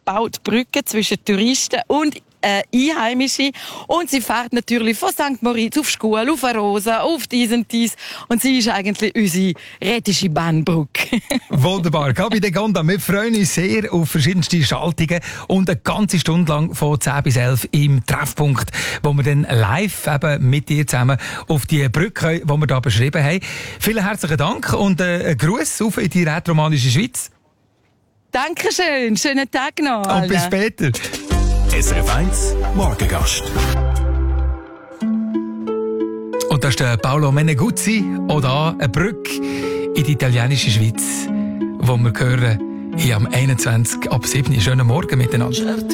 baut Brücken zwischen Touristen und Einheimische. Und sie fährt natürlich von St. Moritz auf Schkuhl, auf Arosa, auf dies und dies. Und sie ist eigentlich unsere rätische Bahnbrücke. Wunderbar. Gabi de Gonda, wir freuen uns sehr auf verschiedenste Schaltungen und eine ganze Stunde lang von 10 bis 11 im Treffpunkt, wo wir dann live eben mit dir zusammen auf die Brücke, die wir hier beschrieben haben. Vielen herzlichen Dank und einen Gruß auf in die rätoromanische Schweiz. Dankeschön, schönen Tag noch. Und bis später. SRF 1 Morgengast. Und das ist der Paolo Meneguzzi, auch da eine Brücke in die italienische Schweiz, wo wir hören hier am 21 ab 7. Schönen Morgen miteinander.